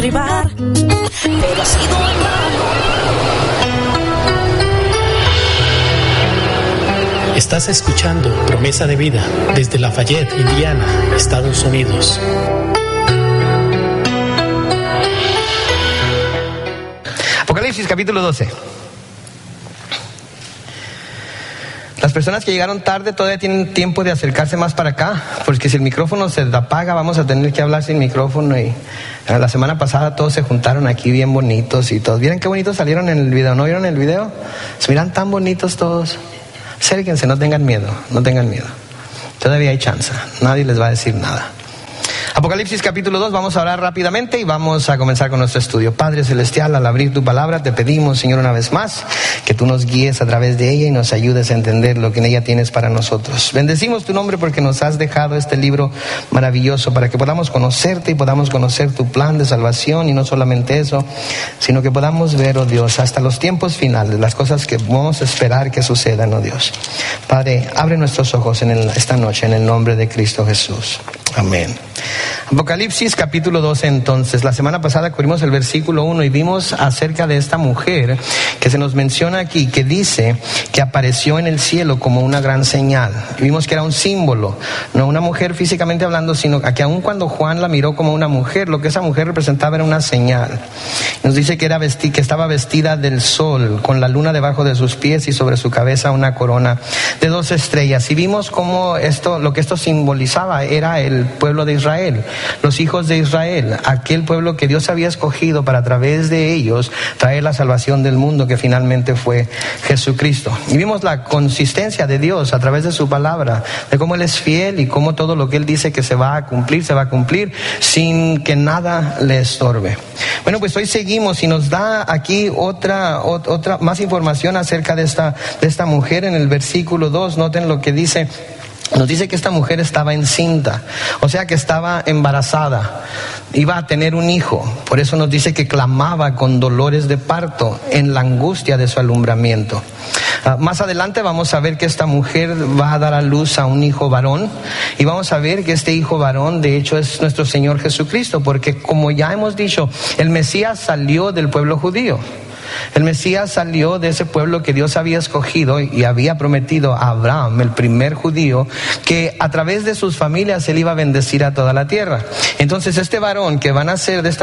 derribar, pero ha sido en vano. Estás escuchando Promesa de Vida desde Lafayette, Indiana, Estados Unidos. Apocalipsis capítulo 12. Las personas que llegaron tarde todavía tienen tiempo de acercarse más para acá, porque si el micrófono se apaga vamos a tener que hablar sin micrófono. Y la semana pasada todos se juntaron aquí bien bonitos y todos. ¿Vieron qué bonitos salieron en el video? ¿No vieron el video? Se miran tan bonitos todos. Acérquense, no tengan miedo, no tengan miedo. Todavía hay chance, nadie les va a decir nada. Apocalipsis capítulo 2, vamos a orar rápidamente y vamos a comenzar con nuestro estudio. Padre Celestial, al abrir tu palabra te pedimos, Señor, una vez más, que tú nos guíes a través de ella y nos ayudes a entender lo que en ella tienes para nosotros. Bendecimos tu nombre porque nos has dejado este libro maravilloso para que podamos conocerte y podamos conocer tu plan de salvación, y no solamente eso, sino que podamos ver, oh Dios, hasta los tiempos finales, las cosas que vamos a esperar que sucedan, oh Dios. Padre, abre nuestros ojos esta noche en el nombre de Cristo Jesús. Amén. Apocalipsis capítulo 12 entonces. La semana pasada cubrimos el versículo 1 y vimos acerca de esta mujer que se nos menciona aquí, que dice que apareció en el cielo como una gran señal. Y vimos que era un símbolo, no una mujer físicamente hablando, sino que aun cuando Juan la miró como una mujer, lo que esa mujer representaba era una señal. Nos dice que estaba vestida del sol, con la luna debajo de sus pies y sobre su cabeza una corona de 2 estrellas. Y vimos cómo lo que esto simbolizaba era el pueblo de Israel, los hijos de Israel, aquel pueblo que Dios había escogido para a través de ellos traer la salvación del mundo, que finalmente fue Jesucristo. Y vimos la consistencia de Dios a través de su palabra, de cómo Él es fiel y cómo todo lo que Él dice que se va a cumplir sin que nada le estorbe. Bueno, pues hoy seguimos y nos da aquí otra más información acerca de esta mujer en el versículo 2. Noten lo que dice. Nos dice que esta mujer estaba encinta, o sea que estaba embarazada, iba a tener un hijo. Por eso nos dice que clamaba con dolores de parto en la angustia de su alumbramiento. Más adelante vamos a ver que esta mujer va a dar a luz a un hijo varón, y vamos a ver que este hijo varón de hecho es nuestro Señor Jesucristo, porque como ya hemos dicho, el Mesías salió del pueblo judío. El Mesías salió de ese pueblo que Dios había escogido y había prometido a Abraham, el primer judío, que a través de sus familias Él iba a bendecir a toda la tierra. Entonces este varón que va a nacer de esta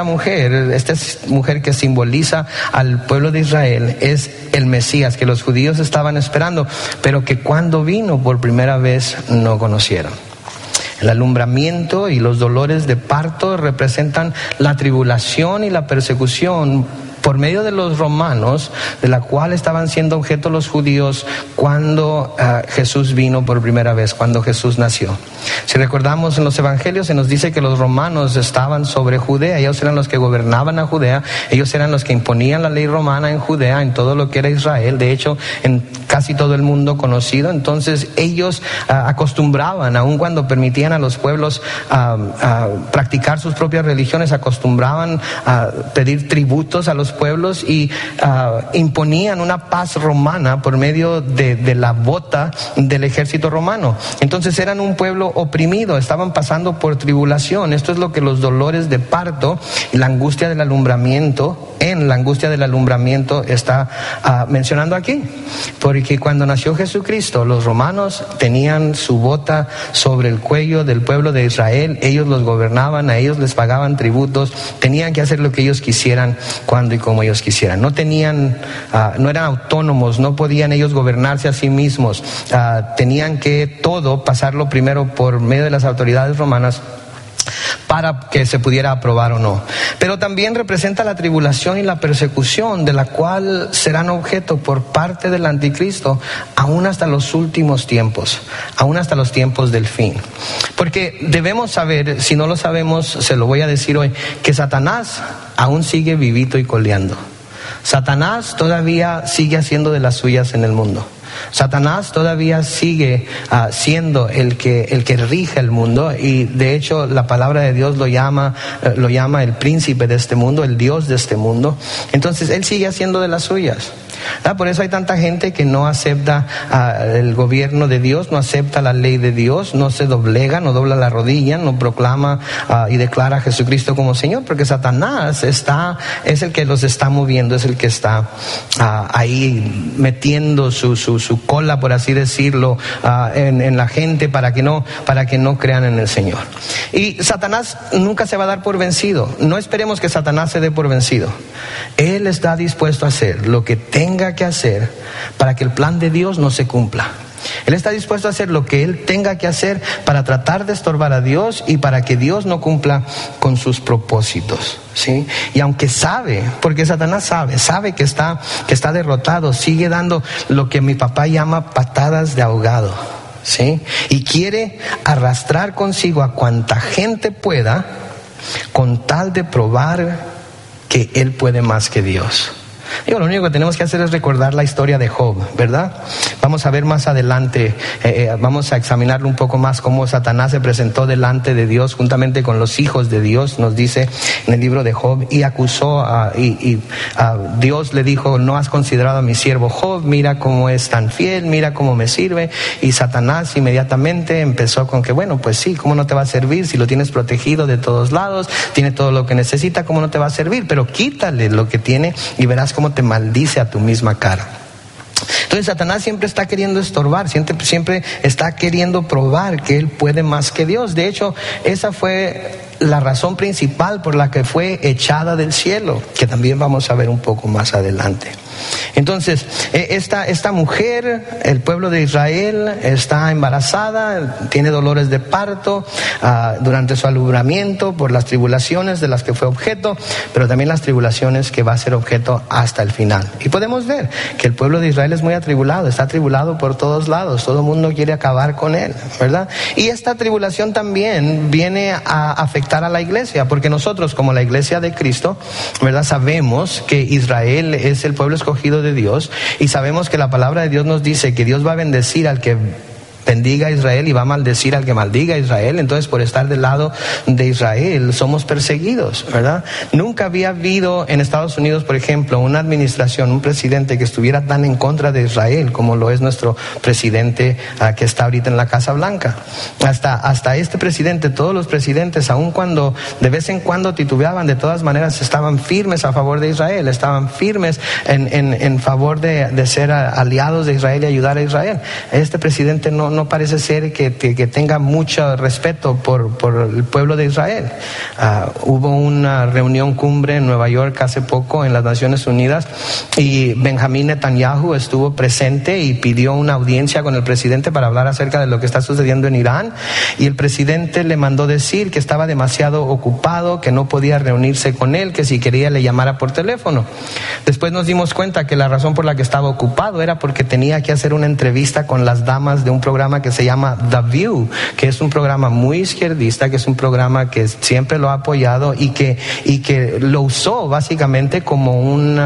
mujer que simboliza al pueblo de Israel, es el Mesías que los judíos estaban esperando, pero que cuando vino por primera vez no conocieron. El alumbramiento y los dolores de parto representan la tribulación y la persecución por medio de los romanos, de la cual estaban siendo objeto los judíos cuando Jesús vino por primera vez, cuando Jesús nació. Si recordamos en los evangelios se nos dice que los romanos estaban sobre Judea, ellos eran los que gobernaban a Judea, ellos eran los que imponían la ley romana en Judea, en todo lo que era Israel, de hecho en casi todo el mundo conocido. Entonces ellos acostumbraban, aun cuando permitían a los pueblos practicar sus propias religiones, acostumbraban a pedir tributos a los pueblos y imponían una paz romana por medio de la bota del ejército romano. Entonces eran un pueblo oprimido, estaban pasando por tribulación. Esto es lo que los dolores de parto y la angustia del alumbramiento, está mencionando aquí. Porque cuando nació Jesucristo, los romanos tenían su bota sobre el cuello del pueblo de Israel, ellos los gobernaban, a ellos les pagaban tributos, tenían que hacer lo que ellos quisieran, cuando y como ellos quisieran. No eran autónomos, no podían ellos gobernarse a sí mismos, tenían que todo pasarlo primero por medio de las autoridades romanas para que se pudiera aprobar o no. Pero también representa la tribulación y la persecución de la cual serán objeto por parte del anticristo aún hasta los últimos tiempos, aún hasta los tiempos del fin. Porque debemos saber, si no lo sabemos, se lo voy a decir hoy, que Satanás aún sigue vivito y coleando. Satanás todavía sigue haciendo de las suyas en el mundo. Satanás todavía sigue siendo el que rige el mundo, y de hecho la palabra de Dios lo llama el príncipe de este mundo, el Dios de este mundo. Entonces él sigue haciendo de las suyas. Por eso hay tanta gente que no acepta el gobierno de Dios, no acepta la ley de Dios, no se doblega, no dobla la rodilla, no proclama y declara a Jesucristo como Señor, porque Satanás es el que los está moviendo, es el que está ahí metiendo su cola, por así decirlo, en la gente para que no crean en el Señor. Y Satanás nunca se va a dar por vencido. No esperemos que Satanás se dé por vencido. Él está dispuesto a hacer lo que tenga que hacer para que el plan de Dios no se cumpla. Él está dispuesto a hacer lo que él tenga que hacer para tratar de estorbar a Dios y para que Dios no cumpla con sus propósitos, ¿sí? Y aunque sabe, porque Satanás sabe que está derrotado, sigue dando lo que mi papá llama patadas de ahogado, ¿sí? Y quiere arrastrar consigo a cuanta gente pueda con tal de probar que él puede más que Dios. Lo único que tenemos que hacer es recordar la historia de Job, ¿verdad? Vamos a ver más adelante, vamos a examinarlo un poco más, cómo Satanás se presentó delante de Dios juntamente con los hijos de Dios, nos dice en el libro de Job, y acusó Dios le dijo: no has considerado a mi siervo Job, mira cómo es tan fiel, mira cómo me sirve. Y Satanás inmediatamente empezó con que, bueno, pues sí, ¿cómo no te va a servir si lo tienes protegido de todos lados, tiene todo lo que necesita? ¿Cómo no te va a servir? Pero quítale lo que tiene y verás cómo te maldice a tu misma cara. Entonces Satanás siempre está queriendo estorbar, siempre está queriendo probar que él puede más que Dios. De hecho, esa fue la razón principal por la que fue echada del cielo, que también vamos a ver un poco más adelante. Entonces, esta mujer, el pueblo de Israel, está embarazada, tiene dolores de parto durante su alumbramiento por las tribulaciones de las que fue objeto, pero también las tribulaciones que va a ser objeto hasta el final. Y podemos ver que el pueblo de Israel es muy atribulado, está atribulado por todos lados, todo el mundo quiere acabar con él, ¿verdad? Y esta tribulación también viene a afectar a la iglesia, porque nosotros, como la iglesia de Cristo, ¿verdad?, sabemos que Israel es el pueblo escogido de Dios, y sabemos que la palabra de Dios nos dice que Dios va a bendecir al que bendiga a Israel y va a maldecir al que maldiga a Israel. Entonces, por estar del lado de Israel somos perseguidos, ¿verdad? Nunca había habido en Estados Unidos, por ejemplo, una administración, un presidente que estuviera tan en contra de Israel como lo es nuestro presidente que está ahorita en la Casa Blanca. Hasta este presidente, todos los presidentes, aun cuando de vez en cuando titubeaban, de todas maneras estaban firmes a favor de Israel, estaban firmes en favor de ser aliados de Israel y ayudar a Israel. Este presidente no parece ser que tenga mucho respeto por el pueblo de Israel. Hubo una reunión cumbre en Nueva York hace poco en las Naciones Unidas, y Benjamín Netanyahu estuvo presente y pidió una audiencia con el presidente para hablar acerca de lo que está sucediendo en Irán, y el presidente le mandó decir que estaba demasiado ocupado, que no podía reunirse con él, que si quería le llamara por teléfono. Después nos dimos cuenta que la razón por la que estaba ocupado era porque tenía que hacer una entrevista con las damas de un programa que se llama The View, que es un programa muy izquierdista, que es un programa que siempre lo ha apoyado y que lo usó básicamente como un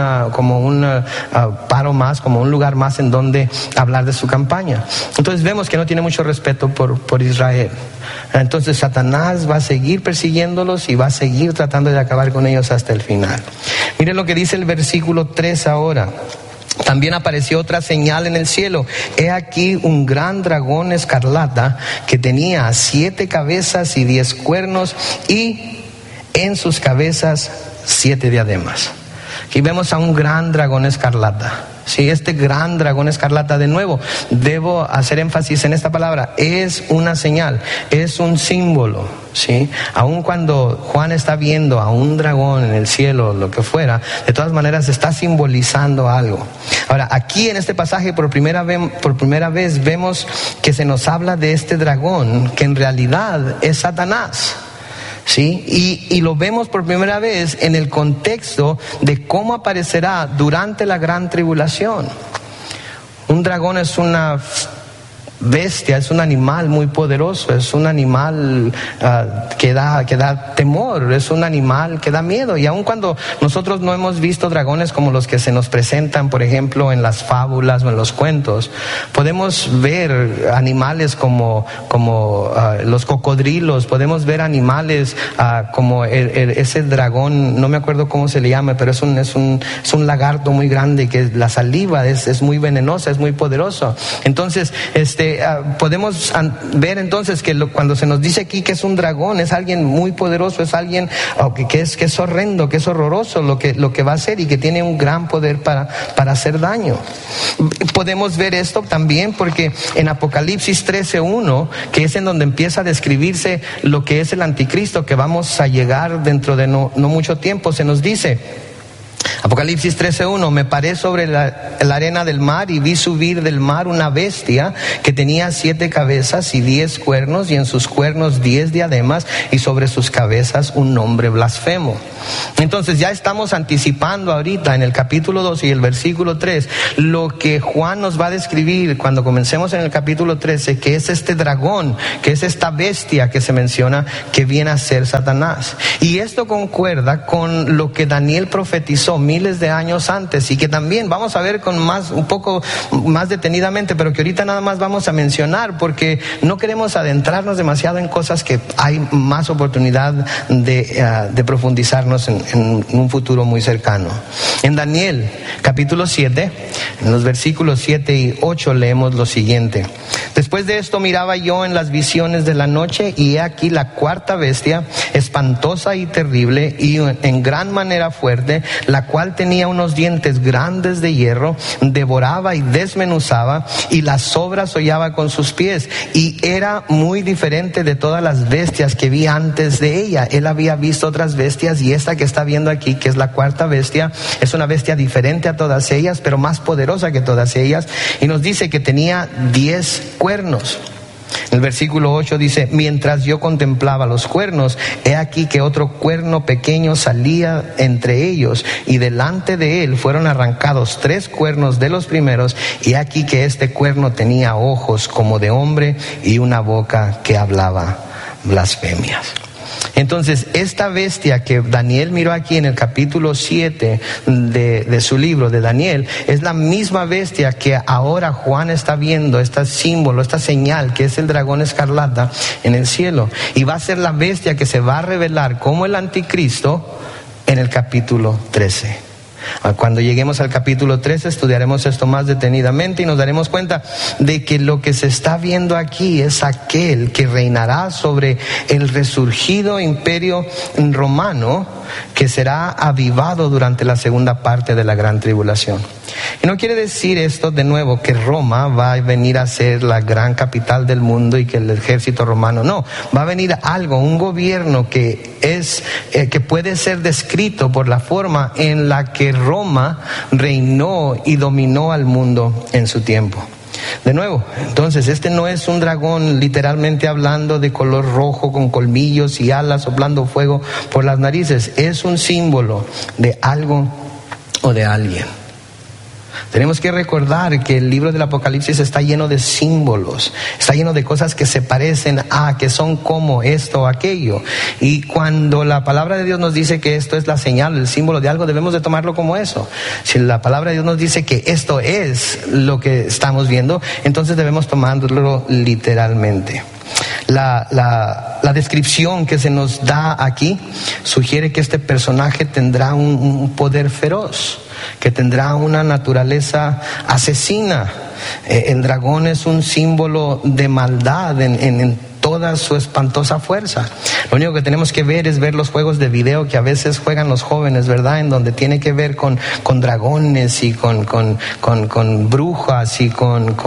paro más, como un lugar más en donde hablar de su campaña. Entonces vemos que no tiene mucho respeto por Israel. Entonces Satanás va a seguir persiguiéndolos y va a seguir tratando de acabar con ellos hasta el final. Miren lo que dice el versículo 3 ahora. También apareció otra señal en el cielo. He aquí un gran dragón escarlata que tenía 7 cabezas y 10 cuernos, y en sus cabezas 7 diademas. Aquí vemos a un gran dragón escarlata. Sí, este gran dragón escarlata, de nuevo, debo hacer énfasis en esta palabra, es una señal, es un símbolo, ¿sí? Aun cuando Juan está viendo a un dragón en el cielo, lo que fuera, de todas maneras está simbolizando algo. Ahora, aquí en este pasaje por primera vez vemos que se nos habla de este dragón, que en realidad es Satanás. ¿Sí? Y lo vemos por primera vez en el contexto de cómo aparecerá durante la gran tribulación. Un dragón es una bestia es un animal muy poderoso, es un animal que da temor, es un animal que da miedo. Y aun cuando nosotros no hemos visto dragones como los que se nos presentan, por ejemplo, en las fábulas o en los cuentos, podemos ver animales como los cocodrilos, podemos ver animales como ese dragón, no me acuerdo cómo se le llama, pero es un lagarto muy grande que la saliva es muy venenosa, es muy poderoso. Entonces, podemos ver entonces que cuando se nos dice aquí que es un dragón, es alguien muy poderoso, es alguien que es horrendo, que es horroroso lo que va a hacer y que tiene un gran poder para hacer daño. Podemos ver esto también porque en Apocalipsis 13:1, que es en donde empieza a describirse lo que es el anticristo, que vamos a llegar dentro de no mucho tiempo, se nos dice, Apocalipsis 13:1, me paré sobre la arena del mar y vi subir del mar una bestia que tenía 7 cabezas y 10 cuernos, y en sus cuernos 10 diademas, y sobre sus cabezas un nombre blasfemo. Entonces ya estamos anticipando ahorita en el capítulo 2 y el versículo 3 lo que Juan nos va a describir cuando comencemos en el capítulo 13, que es este dragón, que es esta bestia que se menciona, que viene a ser Satanás. Y esto concuerda con lo que Daniel profetizó miles de años antes, y que también vamos a ver un poco más detenidamente, pero que ahorita nada más vamos a mencionar porque no queremos adentrarnos demasiado en cosas que hay más oportunidad de profundizarnos en un futuro muy cercano. En Daniel capítulo 7, en los versículos 7 y 8 leemos lo siguiente: después de esto miraba yo en las visiones de la noche, y he aquí la cuarta bestia, espantosa y terrible y en gran manera fuerte, la cual tenía unos dientes grandes de hierro, devoraba y desmenuzaba, y las sobras hollaba con sus pies, y era muy diferente de todas las bestias que vi antes de ella. Él había visto otras bestias, y esta que está viendo aquí, que es la cuarta bestia, es una bestia diferente a todas ellas, pero más poderosa que todas ellas, y nos dice que tenía 10 cuernos. El versículo 8 dice: mientras yo contemplaba los cuernos, he aquí que otro cuerno pequeño salía entre ellos, y delante de él fueron arrancados 3 cuernos de los primeros, y aquí que este cuerno tenía ojos como de hombre y una boca que hablaba blasfemias. Entonces, esta bestia que Daniel miró aquí en el capítulo 7 de su libro de Daniel, es la misma bestia que ahora Juan está viendo, este símbolo, esta señal, que es el dragón escarlata en el cielo. Y va a ser la bestia que se va a revelar como el anticristo en el capítulo 13. Cuando lleguemos al capítulo 13 estudiaremos esto más detenidamente y nos daremos cuenta de que lo que se está viendo aquí es aquel que reinará sobre el resurgido imperio romano, que será avivado durante la segunda parte de la gran tribulación. Y no quiere decir esto de nuevo que Roma va a venir a ser la gran capital del mundo y que el ejército romano, no, va a venir algo, un gobierno que puede ser descrito por la forma en la que Roma reinó y dominó al mundo en su tiempo. De nuevo, entonces, este no es un dragón literalmente hablando de color rojo con colmillos y alas soplando fuego por las narices. Es un símbolo de algo o de alguien. Tenemos que recordar que el libro del Apocalipsis está lleno de símbolos, está lleno de cosas que se parecen que son como esto o aquello. Y cuando la palabra de Dios nos dice que esto es la señal, el símbolo de algo, debemos de tomarlo como eso. Si la palabra de Dios nos dice que esto es lo que estamos viendo, entonces debemos tomarlo literalmente. La descripción que se nos da aquí sugiere que este personaje tendrá un poder feroz, que tendrá una naturaleza asesina. El dragón es un símbolo de maldad en toda su espantosa fuerza. Lo único que tenemos que ver es ver los juegos de video que a veces juegan los jóvenes, ¿verdad? En donde tiene que ver con dragones y con brujas y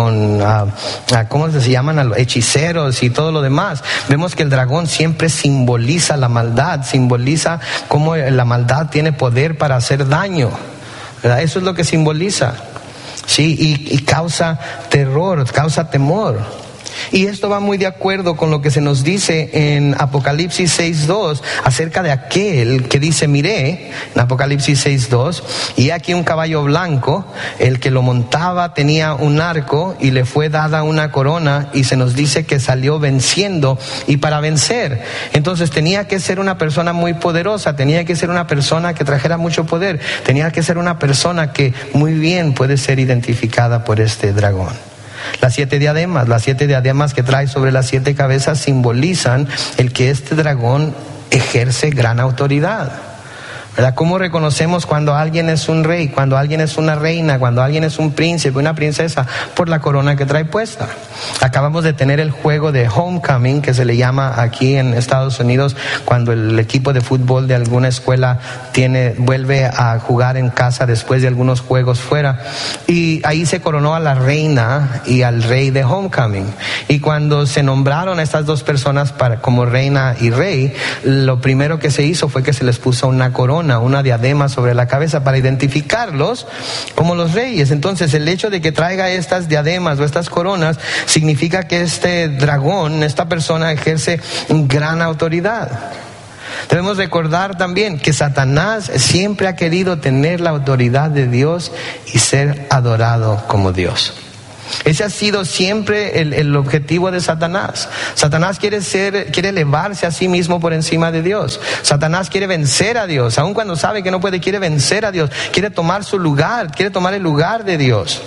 ¿cómo se llaman? Hechiceros y todo lo demás. Vemos que el dragón siempre simboliza la maldad, simboliza cómo la maldad tiene poder para hacer daño, ¿verdad? Eso es lo que simboliza. Sí, y causa terror, causa temor. Y esto va muy de acuerdo con lo que se nos dice en Apocalipsis 6:2 acerca de aquel que dice, miré, en Apocalipsis 6:2, y aquí un caballo blanco, el que lo montaba tenía un arco y le fue dada una corona, y se nos dice que salió venciendo y para vencer. Entonces tenía que ser una persona muy poderosa, tenía que ser una persona que trajera mucho poder, tenía que ser una persona que muy bien puede ser identificada por este dragón. Las 7 diademas que trae sobre las 7 cabezas simbolizan el que este dragón ejerce gran autoridad, ¿verdad? ¿Cómo reconocemos cuando alguien es un rey, cuando alguien es una reina, cuando alguien es un príncipe, una princesa? Por la corona que trae puesta. Acabamos de tener el juego de homecoming, que se le llama aquí en Estados Unidos, cuando el equipo de fútbol de alguna escuela vuelve a jugar en casa después de algunos juegos fuera, y ahí se coronó a la reina y al rey de homecoming. Y cuando se nombraron a estas dos personas como reina y rey, lo primero que se hizo fue que se les puso una corona, una diadema sobre la cabeza para identificarlos como los reyes. Entonces el hecho de que traiga estas diademas o estas coronas significa que este dragón, esta persona, ejerce gran autoridad. Debemos recordar también que Satanás siempre ha querido tener la autoridad de Dios y ser adorado como Dios. Ese ha sido siempre el objetivo de Satanás. Satanás quiere elevarse a sí mismo por encima de Dios. Satanás quiere vencer a Dios, aun cuando sabe que no puede, quiere vencer a Dios, quiere tomar su lugar, quiere tomar el lugar de Dios.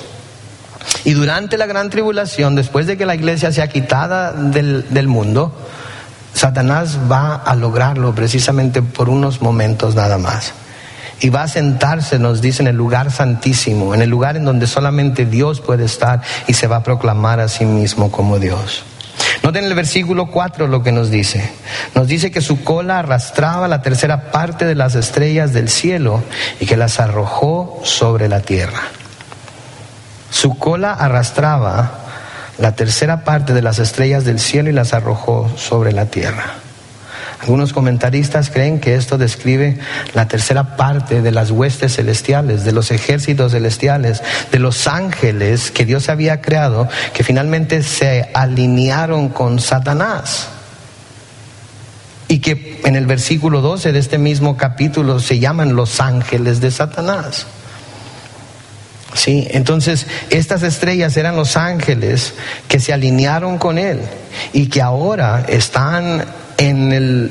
Y durante la gran tribulación, después de que la iglesia sea quitada del mundo, Satanás va a lograrlo precisamente por unos momentos nada más. Y va a sentarse, nos dice, en el lugar santísimo, en el lugar en donde solamente Dios puede estar, y se va a proclamar a sí mismo como Dios. Noten el versículo 4 lo que nos dice. Nos dice que su cola arrastraba la tercera parte de las estrellas del cielo y que las arrojó sobre la tierra. Su cola arrastraba la tercera parte de las estrellas del cielo y las arrojó sobre la tierra. Algunos comentaristas creen que esto describe la tercera parte de las huestes celestiales, de los ejércitos celestiales, de los ángeles que Dios había creado, que finalmente se alinearon con Satanás. Y que en el versículo 12 de este mismo capítulo se llaman los ángeles de Satanás. Sí, entonces estas estrellas eran los ángeles que se alinearon con él y que ahora están en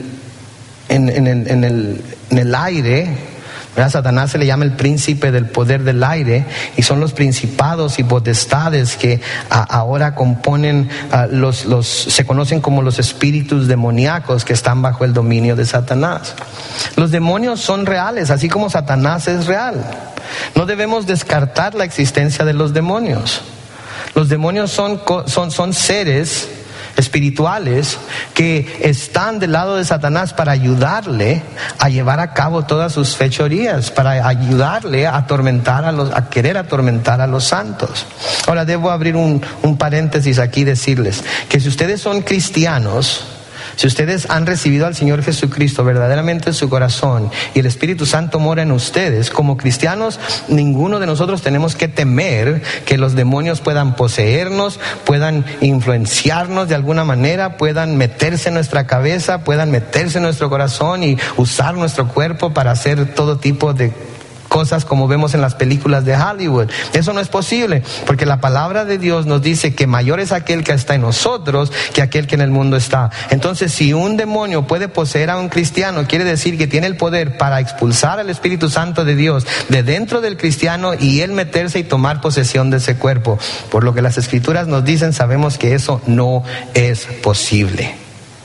el aire, ¿verdad? Satanás se le llama el príncipe del poder del aire, y son los principados y potestades que ahora componen se conocen como los espíritus demoníacos que están bajo el dominio de Satanás. Los demonios son reales, así como Satanás es real. No debemos descartar la existencia de los demonios. Los demonios son seres espirituales que están del lado de Satanás para ayudarle a llevar a cabo todas sus fechorías, para ayudarle a querer atormentar a los santos. Ahora debo abrir un paréntesis aquí y decirles que si ustedes son cristianos, si ustedes han recibido al Señor Jesucristo verdaderamente en su corazón y el Espíritu Santo mora en ustedes, como cristianos, ninguno de nosotros tenemos que temer que los demonios puedan poseernos, puedan influenciarnos de alguna manera, puedan meterse en nuestra cabeza, puedan meterse en nuestro corazón y usar nuestro cuerpo para hacer todo tipo de cosas como vemos en las películas de Hollywood. Eso no es posible, porque la palabra de Dios nos dice que mayor es aquel que está en nosotros que aquel que en el mundo está. Entonces, si un demonio puede poseer a un cristiano, quiere decir que tiene el poder para expulsar al Espíritu Santo de Dios de dentro del cristiano y él meterse y tomar posesión de ese cuerpo. Por lo que las Escrituras nos dicen, sabemos que eso no es posible.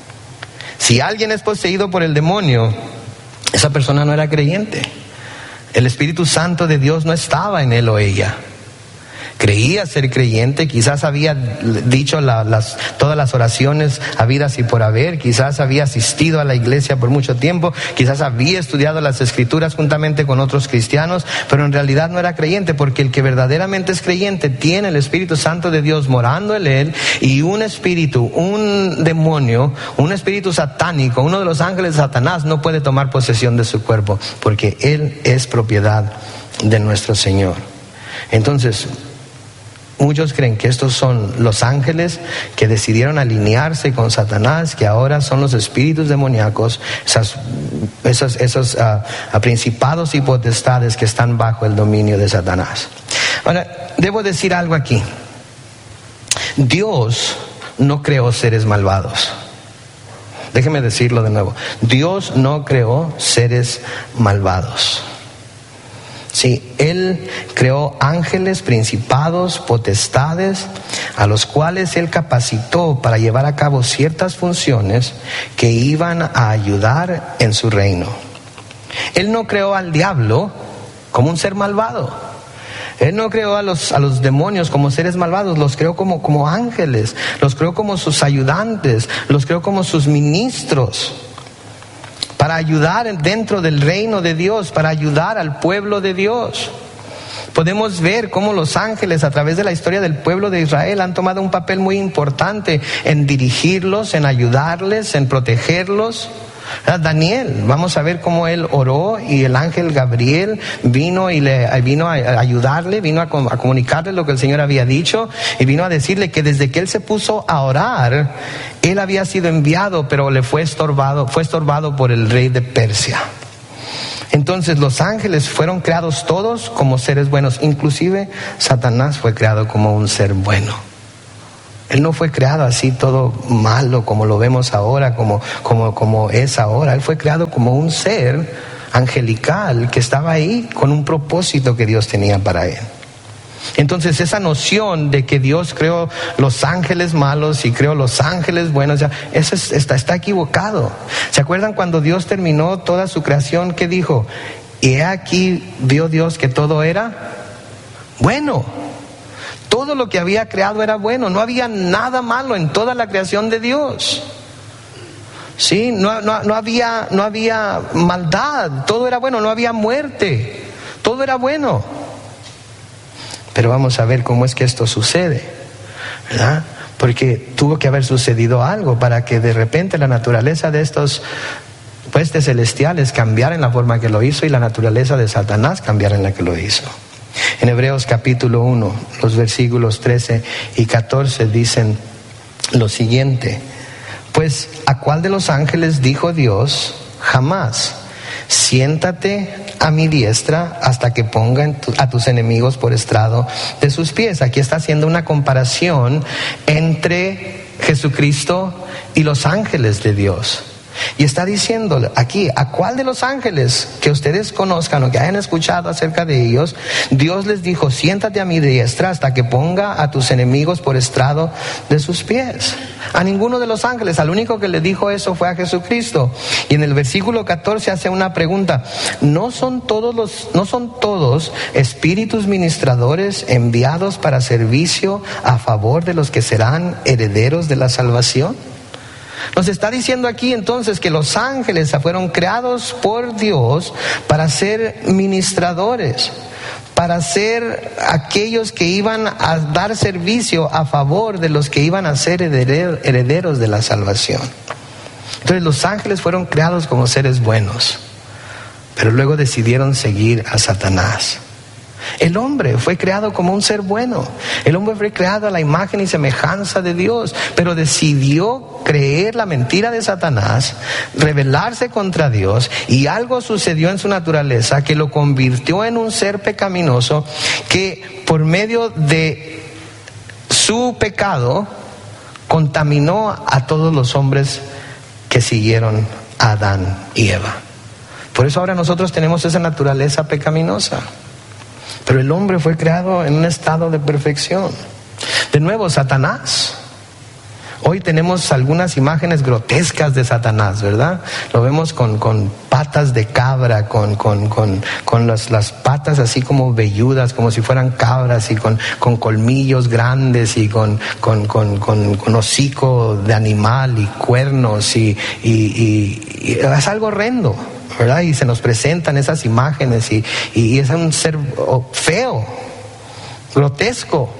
Si alguien es poseído por el demonio, esa persona no era creyente. El Espíritu Santo de Dios no estaba en él o ella. Creía ser creyente, quizás había dicho todas las oraciones habidas y por haber, quizás había asistido a la iglesia por mucho tiempo, quizás había estudiado las Escrituras juntamente con otros cristianos, pero en realidad no era creyente, porque el que verdaderamente es creyente tiene el Espíritu Santo de Dios morando en él, y un espíritu, un demonio, un espíritu satánico, uno de los ángeles de Satanás no puede tomar posesión de su cuerpo, porque él es propiedad de nuestro Señor. Entonces, Muchos creen que estos son los ángeles que decidieron alinearse con Satanás, que ahora son los espíritus demoníacos, esos principados y potestades que están bajo el dominio de Satanás. Ahora, debo decir algo aquí. Dios no creó seres malvados. Déjeme decirlo de nuevo. Dios no creó seres malvados. Sí, Él creó ángeles, principados, potestades, a los cuales Él capacitó para llevar a cabo ciertas funciones que iban a ayudar en su reino. Él no creó al diablo como un ser malvado. Él no creó a los demonios como seres malvados, los creó como ángeles, los creó como sus ayudantes, los creó como sus ministros, para ayudar dentro del reino de Dios, para ayudar al pueblo de Dios. Podemos ver cómo los ángeles a través de la historia del pueblo de Israel han tomado un papel muy importante en dirigirlos, en ayudarles, en protegerlos. Daniel, vamos a ver cómo él oró y el ángel Gabriel vino a ayudarle, vino a comunicarle lo que el Señor había dicho y vino a decirle que desde que él se puso a orar, él había sido enviado, pero le fue estorbado por el rey de Persia. Entonces los ángeles fueron creados todos como seres buenos, inclusive Satanás fue creado como un ser bueno. Él no fue creado así todo malo como lo vemos ahora, como es ahora. Él fue creado como un ser angelical que estaba ahí con un propósito que Dios tenía para él. Entonces esa noción de que Dios creó los ángeles malos y creó los ángeles buenos, eso está equivocado. ¿Se acuerdan cuando Dios terminó toda su creación? ¿Qué dijo? Y he aquí vio Dios que todo era bueno. Todo lo que había creado era bueno, no había nada malo en toda la creación de Dios. Sí, no había maldad, todo era bueno, no había muerte, todo era bueno. Pero vamos a ver cómo es que esto sucede, ¿verdad? Porque tuvo que haber sucedido algo para que de repente la naturaleza de estos huestes celestiales cambiara en la forma que lo hizo y la naturaleza de Satanás cambiara en la que lo hizo. En Hebreos capítulo 1, los versículos 13 y 14 dicen lo siguiente: pues ¿a cuál de los ángeles dijo Dios? Jamás, siéntate a mi diestra hasta que ponga a tus enemigos por estrado de sus pies. Aquí está haciendo una comparación entre Jesucristo y los ángeles de Dios. Y está diciendo aquí, ¿a cuál de los ángeles que ustedes conozcan o que hayan escuchado acerca de ellos, Dios les dijo, siéntate a mi diestra hasta que ponga a tus enemigos por estrado de sus pies? A ninguno de los ángeles, al único que le dijo eso fue a Jesucristo. Y en el versículo 14 hace una pregunta: ¿no son todos espíritus ministradores enviados para servicio a favor de los que serán herederos de la salvación? Nos está diciendo aquí entonces que los ángeles fueron creados por Dios para ser ministradores, para ser aquellos que iban a dar servicio a favor de los que iban a ser herederos de la salvación. Entonces los ángeles fueron creados como seres buenos, pero luego decidieron seguir a Satanás. El hombre fue creado como un ser bueno. El hombre fue creado a la imagen y semejanza de Dios, pero decidió creer la mentira de Satanás, rebelarse contra Dios, y algo sucedió en su naturaleza que lo convirtió en un ser pecaminoso que por medio de su pecado contaminó a todos los hombres que siguieron a Adán y Eva. Por eso ahora nosotros tenemos esa naturaleza pecaminosa. Pero el hombre fue creado en un estado de perfección. De nuevo, Satanás. Hoy tenemos algunas imágenes grotescas de Satanás, ¿verdad? Lo vemos con patas de cabra, con las patas así como velludas, como si fueran cabras, y con colmillos grandes, y con hocico de animal y cuernos, y es algo horrendo, ¿verdad? Y se nos presentan esas imágenes y es un ser feo, grotesco.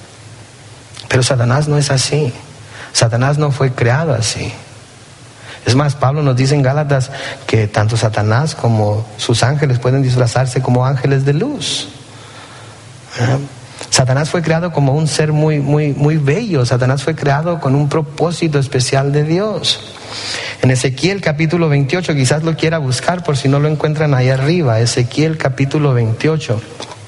Pero Satanás no es así. Satanás no fue creado así. Es más, Pablo nos dice en Gálatas que tanto Satanás como sus ángeles pueden disfrazarse como ángeles de luz. Satanás fue creado como un ser muy bello. Satanás fue creado con un propósito especial de Dios. En Ezequiel capítulo 28, quizás lo quiera buscar por si no lo encuentran ahí arriba. Ezequiel capítulo 28,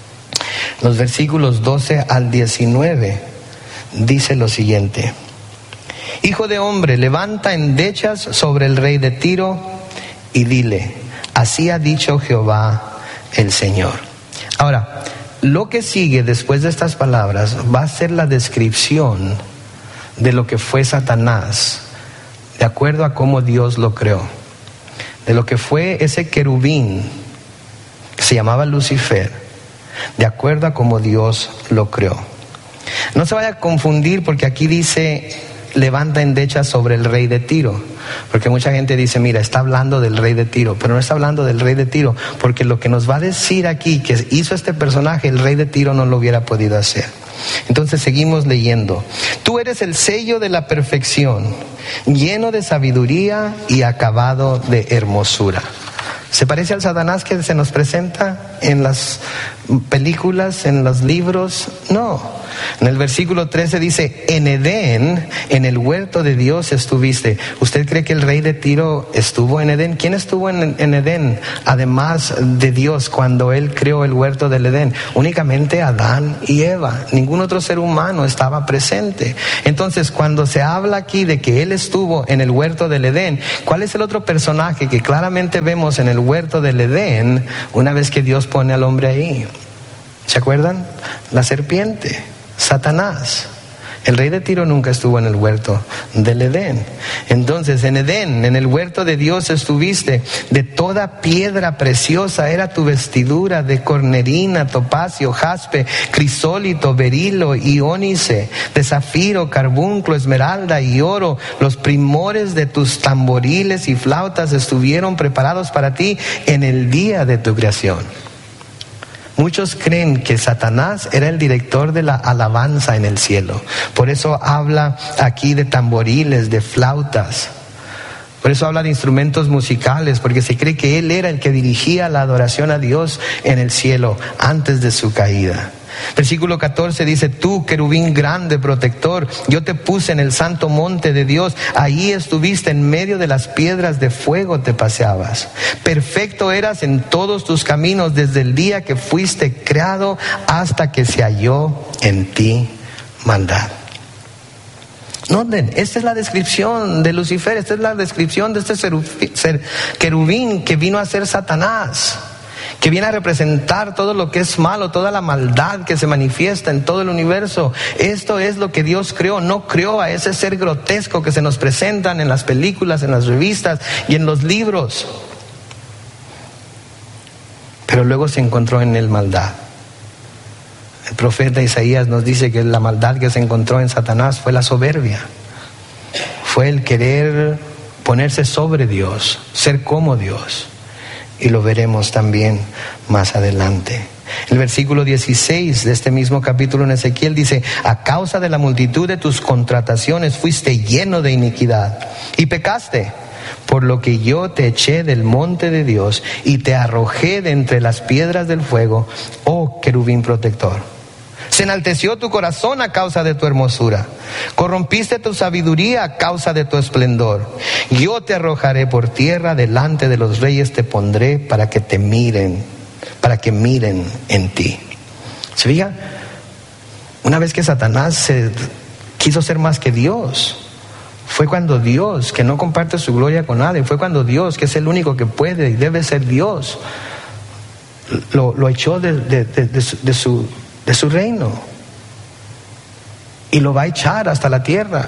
los versículos 12 al 19, dice lo siguiente: Hijo de hombre, levanta endechas sobre el rey de Tiro y dile, así ha dicho Jehová el Señor. Ahora, lo que sigue después de estas palabras va a ser la descripción de lo que fue Satanás, de acuerdo a cómo Dios lo creó, de lo que fue ese querubín que se llamaba Lucifer, de acuerdo a cómo Dios lo creó. No se vaya a confundir porque aquí dice levanta endechas sobre el rey de Tiro, porque mucha gente dice, mira, está hablando del rey de Tiro, pero no está hablando del rey de Tiro, porque lo que nos va a decir aquí que hizo este personaje, el rey de Tiro no lo hubiera podido hacer. Entonces seguimos leyendo. Tú eres el sello de la perfección, lleno de sabiduría y acabado de hermosura. ¿Se parece al Satanás que se nos presenta en las películas, en los libros? No. En el versículo 13 dice, en Edén, en el huerto de Dios estuviste. ¿Usted cree que el rey de Tiro estuvo en Edén? ¿Quién estuvo en Edén, además de Dios, cuando él creó el huerto del Edén? Únicamente Adán y Eva. Ningún otro ser humano estaba presente. Entonces, cuando se habla aquí de que él estuvo en el huerto del Edén, ¿cuál es el otro personaje que claramente vemos en el huerto del Edén una vez que Dios pone al hombre ahí? ¿Se acuerdan? La serpiente, Satanás. El rey de Tiro nunca estuvo en el huerto del Edén. Entonces, en Edén, en el huerto de Dios estuviste. De toda piedra preciosa era tu vestidura, de cornerina, topacio, jaspe, crisólito, berilo y ónice, de zafiro, carbunclo, esmeralda y oro. Los primores de tus tamboriles y flautas estuvieron preparados para ti en el día de tu creación. Muchos creen que Satanás era el director de la alabanza en el cielo. Por eso habla aquí de tamboriles, de flautas. Por eso habla de instrumentos musicales, porque se cree que él era el que dirigía la adoración a Dios en el cielo antes de su caída. Versículo 14 dice, tú, querubín grande, protector, yo te puse en el santo monte de Dios, ahí estuviste en medio de las piedras de fuego, te paseabas. Perfecto eras en todos tus caminos desde el día que fuiste creado hasta que se halló en ti maldad. Noten, esta es la descripción de Lucifer, esta es la descripción de este querubín que vino a ser Satanás, que viene a representar todo lo que es malo, toda la maldad que se manifiesta en todo el universo. Esto es lo que Dios creó. No creó a ese ser grotesco que se nos presentan en las películas, en las revistas y en los libros. Pero luego se encontró en él maldad. El profeta Isaías nos dice que la maldad que se encontró en Satanás fue la soberbia. Fue el querer ponerse sobre Dios, ser como Dios. Y lo veremos también más adelante. El versículo 16 de este mismo capítulo en Ezequiel dice, a causa de la multitud de tus contrataciones fuiste lleno de iniquidad y pecaste, por lo que yo te eché del monte de Dios y te arrojé de entre las piedras del fuego, oh querubín protector. Se enalteció tu corazón a causa de tu hermosura. Corrompiste tu sabiduría a causa de tu esplendor. Yo te arrojaré por tierra, delante de los reyes te pondré para que te miren, para que miren en ti. ¿Se fija? Una vez que Satanás quiso ser más que Dios, fue cuando Dios, que no comparte su gloria con nadie, fue cuando Dios, que es el único que puede y debe ser Dios, lo echó de su reino y lo va a echar hasta la tierra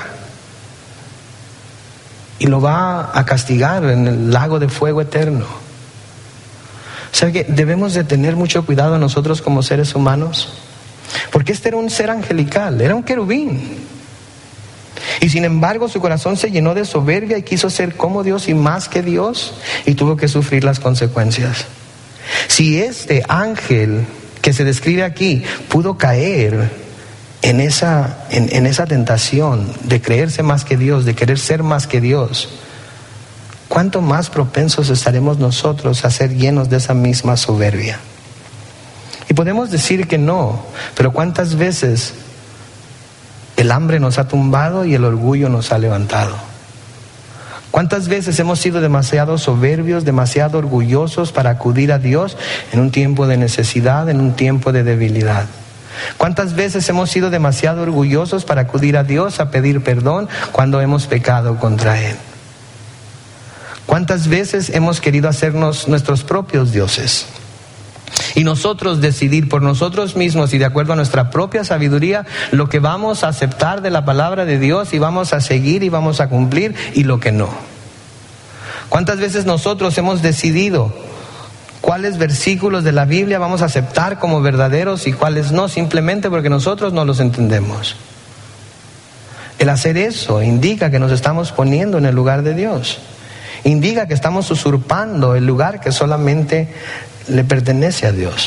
y lo va a castigar en el lago de fuego eterno. O sea que debemos de tener mucho cuidado nosotros como seres humanos, porque este era un ser angelical, era un querubín, y sin embargo su corazón se llenó de soberbia y quiso ser como Dios y más que Dios, y tuvo que sufrir las consecuencias. Si este ángel que se describe aquí pudo caer en esa tentación de creerse más que Dios, de querer ser más que Dios, ¿cuánto más propensos estaremos nosotros a ser llenos de esa misma soberbia? Y podemos decir que no, pero ¿cuántas veces el hambre nos ha tumbado y el orgullo nos ha levantado? ¿Cuántas veces hemos sido demasiado soberbios, demasiado orgullosos para acudir a Dios en un tiempo de necesidad, en un tiempo de debilidad? ¿Cuántas veces hemos sido demasiado orgullosos para acudir a Dios a pedir perdón cuando hemos pecado contra Él? ¿Cuántas veces hemos querido hacernos nuestros propios dioses? Y nosotros decidir por nosotros mismos y de acuerdo a nuestra propia sabiduría lo que vamos a aceptar de la palabra de Dios y vamos a seguir y vamos a cumplir y lo que no. ¿Cuántas veces nosotros hemos decidido cuáles versículos de la Biblia vamos a aceptar como verdaderos y cuáles no, simplemente porque nosotros no los entendemos? El hacer eso indica que nos estamos poniendo en el lugar de Dios. Indica que estamos usurpando el lugar que solamente le pertenece a Dios.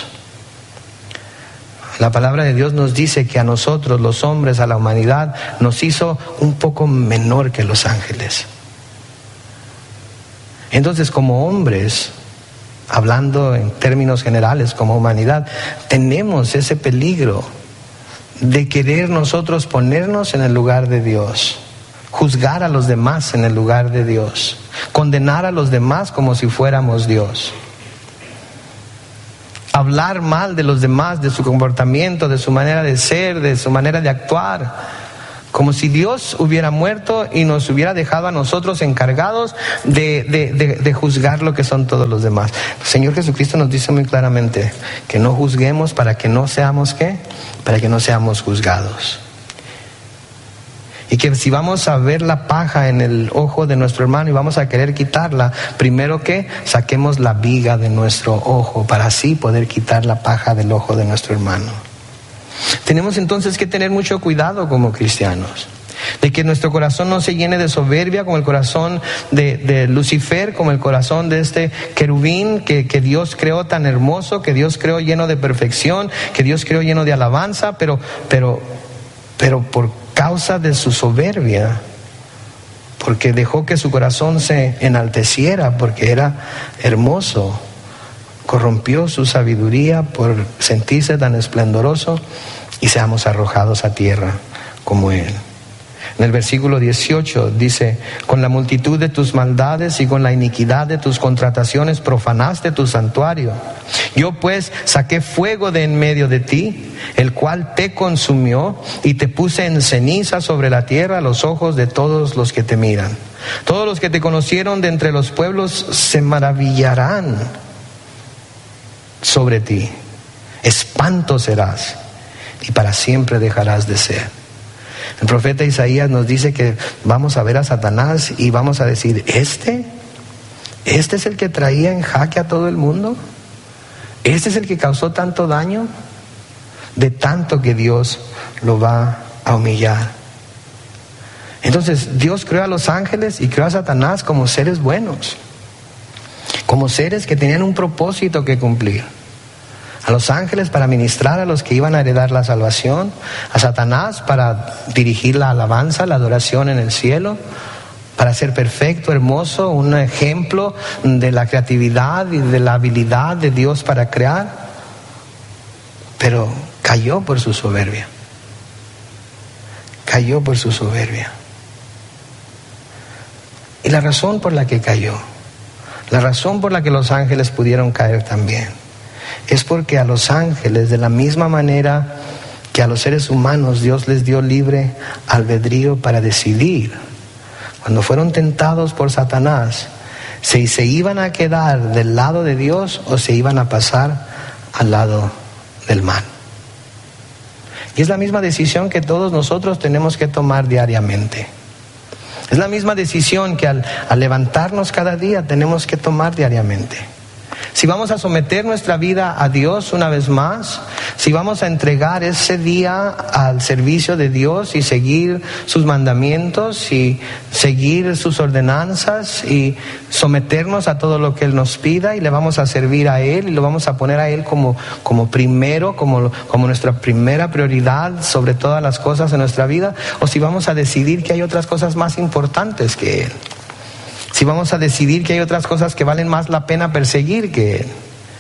La palabra de Dios nos dice que a nosotros, los hombres, a la humanidad, nos hizo un poco menor que los ángeles. Entonces, como hombres, hablando en términos generales, como humanidad, tenemos ese peligro de querer nosotros ponernos en el lugar de Dios, juzgar a los demás en el lugar de Dios, condenar a los demás como si fuéramos Dios, hablar mal de los demás, de su comportamiento, de su manera de ser, de su manera de actuar, como si Dios hubiera muerto y nos hubiera dejado a nosotros encargados de juzgar lo que son todos los demás. El Señor Jesucristo nos dice muy claramente que no juzguemos para que no seamos ¿qué? Para que no seamos juzgados. Y que si vamos a ver la paja en el ojo de nuestro hermano y vamos a querer quitarla, primero que saquemos la viga de nuestro ojo para así poder quitar la paja del ojo de nuestro hermano. Tenemos entonces que tener mucho cuidado como cristianos, de que nuestro corazón no se llene de soberbia como el corazón de Lucifer, como el corazón de este querubín que Dios creó tan hermoso, que Dios creó lleno de perfección, que Dios creó lleno de alabanza, pero por causa de su soberbia, porque dejó que su corazón se enalteciera porque era hermoso, corrompió su sabiduría por sentirse tan esplendoroso y seamos arrojados a tierra como él. En el versículo 18 dice: con la multitud de tus maldades y con la iniquidad de tus contrataciones profanaste tu santuario. Yo pues saqué fuego de en medio de ti, el cual te consumió, y te puse en ceniza sobre la tierra a los ojos de todos los que te miran. Todos los que te conocieron de entre los pueblos se maravillarán sobre ti. Espanto serás y para siempre dejarás de ser. El profeta Isaías nos dice que vamos a ver a Satanás y vamos a decir: ¿Este es el que traía en jaque a todo el mundo? ¿Este es el que causó tanto daño? De tanto que Dios lo va a humillar. Entonces Dios creó a los ángeles y creó a Satanás como seres buenos, como seres que tenían un propósito que cumplir. A los ángeles para ministrar a los que iban a heredar la salvación, a Satanás para dirigir la alabanza, la adoración en el cielo, para ser perfecto, hermoso, un ejemplo de la creatividad y de la habilidad de Dios para crear. Pero cayó por su soberbia. Cayó por su soberbia. Y la razón por la que cayó, la razón por la que los ángeles pudieron caer también, es porque a los ángeles, de la misma manera que a los seres humanos, Dios les dio libre albedrío para decidir. Cuando fueron tentados por Satanás, si se iban a quedar del lado de Dios o se iban a pasar al lado del mal. Y es la misma decisión que todos nosotros tenemos que tomar diariamente. Es la misma decisión que al levantarnos cada día tenemos que tomar diariamente. Si vamos a someter nuestra vida a Dios una vez más, si vamos a entregar ese día al servicio de Dios y seguir sus mandamientos y seguir sus ordenanzas y someternos a todo lo que Él nos pida, y le vamos a servir a Él y lo vamos a poner a Él como primero, como nuestra primera prioridad sobre todas las cosas en nuestra vida, o si vamos a decidir que hay otras cosas más importantes que Él. Si vamos a decidir que hay otras cosas que valen más la pena perseguir que Él.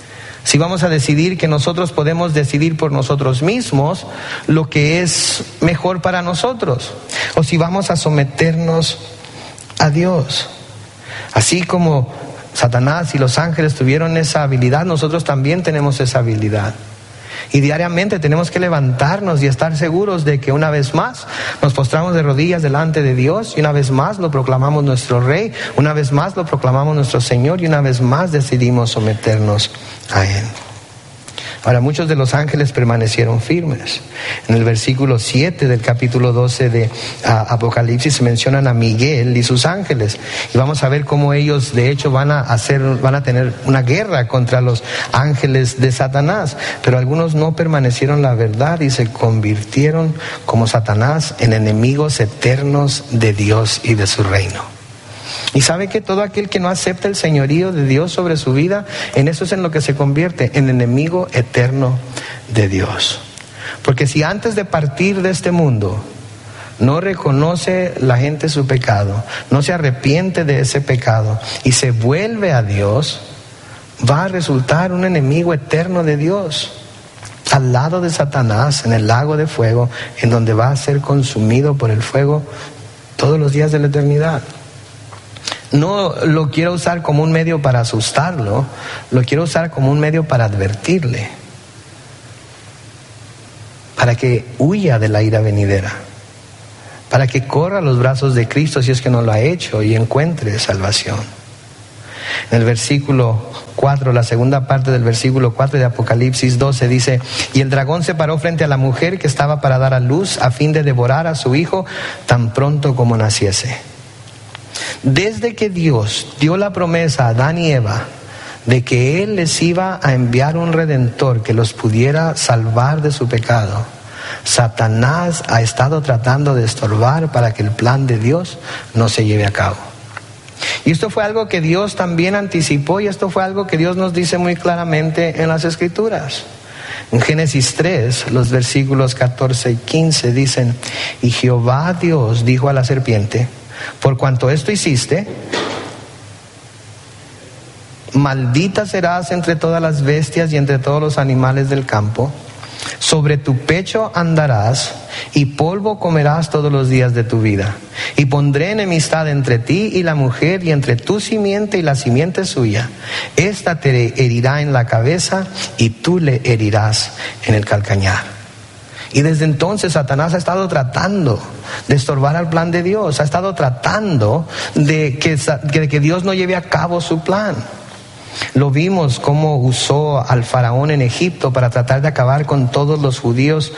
Si vamos a decidir que nosotros podemos decidir por nosotros mismos lo que es mejor para nosotros, o si vamos a someternos a Dios. Así como Satanás y los ángeles tuvieron esa habilidad, nosotros también tenemos esa habilidad. Y diariamente tenemos que levantarnos y estar seguros de que una vez más nos postramos de rodillas delante de Dios, y una vez más lo proclamamos nuestro Rey, una vez más lo proclamamos nuestro Señor, y una vez más decidimos someternos a Él. Ahora, muchos de los ángeles permanecieron firmes. En el versículo 7 del capítulo 12 de Apocalipsis se mencionan a Miguel y sus ángeles. Y vamos a ver cómo ellos de hecho van a tener una guerra contra los ángeles de Satanás. Pero algunos no permanecieron la verdad y se convirtieron como Satanás en enemigos eternos de Dios y de su reino. Y sabe que todo aquel que no acepta el señorío de Dios sobre su vida, en eso es en lo que se convierte, en enemigo eterno de Dios. Porque si antes de partir de este mundo no reconoce la gente su pecado, no se arrepiente de ese pecado y se vuelve a Dios, va a resultar un enemigo eterno de Dios, al lado de Satanás, en el lago de fuego, en donde va a ser consumido por el fuego todos los días de la eternidad. No lo quiero usar como un medio para asustarlo, lo quiero usar como un medio para advertirle, para que huya de la ira venidera, para que corra a los brazos de Cristo si es que no lo ha hecho y encuentre salvación. En el versículo 4, la segunda parte del versículo 4 de Apocalipsis 12 dice: y el dragón se paró frente a la mujer que estaba para dar a luz, a fin de devorar a su hijo tan pronto como naciese. Desde que Dios dio la promesa a Adán y Eva de que Él les iba a enviar un redentor que los pudiera salvar de su pecado, Satanás ha estado tratando de estorbar para que el plan de Dios no se lleve a cabo. Y esto fue algo que Dios también anticipó, y esto fue algo que Dios nos dice muy claramente en las Escrituras. En Génesis 3, los versículos 14 y 15 dicen: y Jehová Dios dijo a la serpiente: por cuanto esto hiciste, maldita serás entre todas las bestias y entre todos los animales del campo. Sobre tu pecho andarás y polvo comerás todos los días de tu vida. Y pondré enemistad entre ti y la mujer, y entre tu simiente y la simiente suya. Esta te herirá en la cabeza y tú le herirás en el calcañar. Y desde entonces Satanás ha estado tratando de estorbar al plan de Dios, ha estado tratando de que Dios no lleve a cabo su plan. Lo vimos cómo usó al faraón en Egipto para tratar de acabar con todos los judíos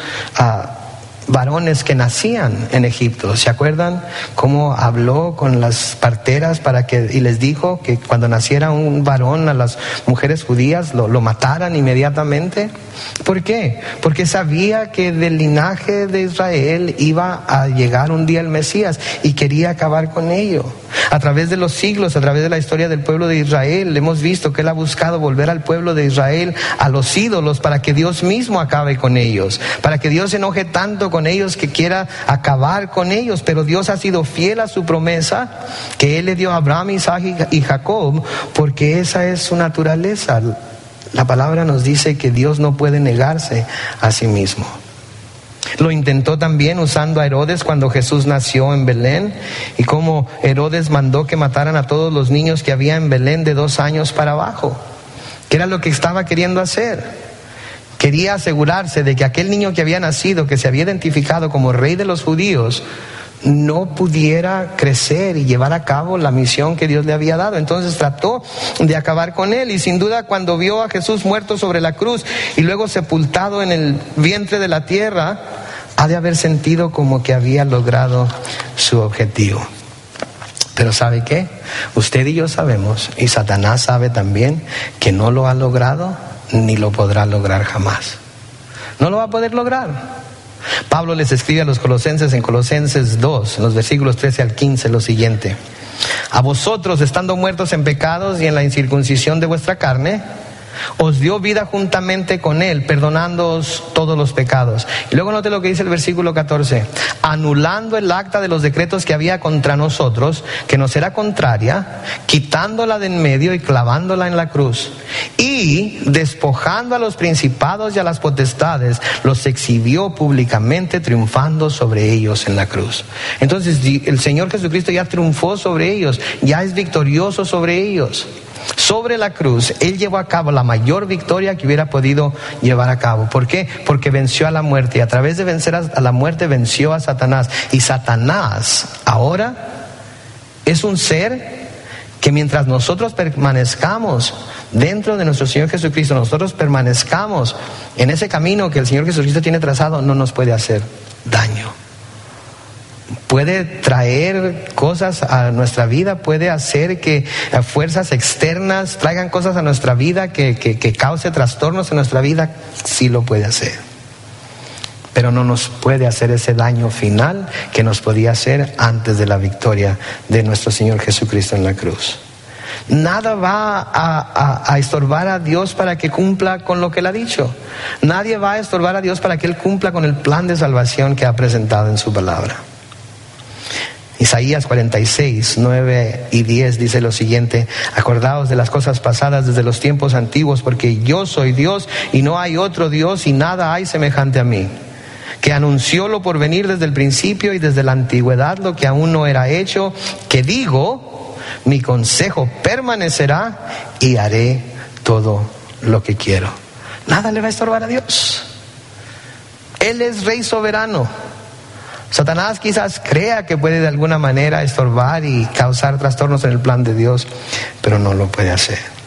varones que nacían en Egipto. ¿Se acuerdan cómo habló con las parteras y les dijo que cuando naciera un varón a las mujeres judías lo mataran inmediatamente? ¿Por qué? Porque sabía que del linaje de Israel iba a llegar un día el Mesías y quería acabar con ello. A través de los siglos, a través de la historia del pueblo de Israel, hemos visto que Él ha buscado volver al pueblo de Israel a los ídolos para que Dios mismo acabe con ellos, para que Dios se enoje tanto con ellos que quiera acabar con ellos. Pero Dios ha sido fiel a su promesa que Él le dio a Abraham, Isaac y Jacob, porque esa es su naturaleza. La palabra nos dice que Dios no puede negarse a sí mismo. Lo intentó también usando a Herodes cuando Jesús nació en Belén, y como Herodes mandó que mataran a todos los niños que había en Belén de 2 años para abajo. ¿Qué era lo que estaba queriendo hacer? Quería asegurarse de que aquel niño que había nacido, que se había identificado como rey de los judíos, no pudiera crecer y llevar a cabo la misión que Dios le había dado. Entonces trató de acabar con él, y sin duda cuando vio a Jesús muerto sobre la cruz y luego sepultado en el vientre de la tierra, ha de haber sentido como que había logrado su objetivo. Pero ¿sabe qué? Usted y yo sabemos, y Satanás sabe también, que no lo ha logrado ni lo podrá lograr jamás. No lo va a poder lograr. Pablo les escribe a los colosenses en Colosenses 2, en los versículos 13 al 15, lo siguiente: a vosotros, estando muertos en pecados y en la incircuncisión de vuestra carne, os dio vida juntamente con Él, perdonándoos todos los pecados. Y luego note lo que dice el versículo 14: anulando el acta de los decretos que había contra nosotros, que nos era contraria, quitándola de en medio y clavándola en la cruz. Y despojando a los principados y a las potestades, los exhibió públicamente, triunfando sobre ellos en la cruz. Entonces el Señor Jesucristo ya triunfó sobre ellos, ya es victorioso sobre ellos. Sobre la cruz, Él llevó a cabo la mayor victoria que hubiera podido llevar a cabo. ¿Por qué? Porque venció a la muerte, y a través de vencer a la muerte venció a Satanás. Y Satanás ahora es un ser que mientras nosotros permanezcamos dentro de nuestro Señor Jesucristo, nosotros permanezcamos en ese camino que el Señor Jesucristo tiene trazado, no nos puede hacer daño. Puede traer cosas a nuestra vida, puede hacer que fuerzas externas traigan cosas a nuestra vida que cause trastornos en nuestra vida, sí lo puede hacer. Pero no nos puede hacer ese daño final que nos podía hacer antes de la victoria de nuestro Señor Jesucristo en la cruz. Nada va a estorbar a Dios para que cumpla con lo que Él ha dicho. Nadie va a estorbar a Dios para que Él cumpla con el plan de salvación que ha presentado en su palabra. Isaías 46, 9 y 10 dice lo siguiente: acordaos de las cosas pasadas desde los tiempos antiguos, porque yo soy Dios y no hay otro Dios, y nada hay semejante a mí, que anunció lo por venir desde el principio y desde la antigüedad lo que aún no era hecho, que digo, mi consejo permanecerá y haré todo lo que quiero. Nada le va a estorbar a Dios. Él es Rey soberano. Satanás quizás crea que puede de alguna manera estorbar y causar trastornos en el plan de Dios, pero no lo puede hacer.